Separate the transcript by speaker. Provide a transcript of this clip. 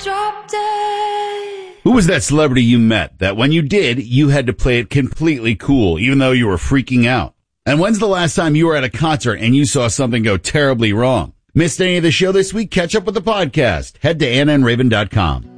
Speaker 1: drop dead.
Speaker 2: Who was that celebrity you met that when you did, you had to play it completely cool, even though you were freaking out? And when's the last time you were at a concert and you saw something go terribly wrong? Missed any of the show this week? Catch up with the podcast. Head to AnnandRaven.com.